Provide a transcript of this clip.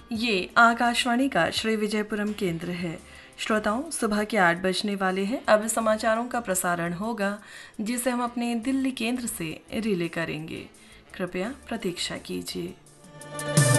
ये आकाशवाणी का श्री विजयपुरम केंद्र है। श्रोताओं, सुबह के 8 बजने वाले हैं। अब समाचारों का प्रसारण होगा, जिसे हम अपने दिल्ली केंद्र से रिले करेंगे। कृपया प्रतीक्षा कीजिए।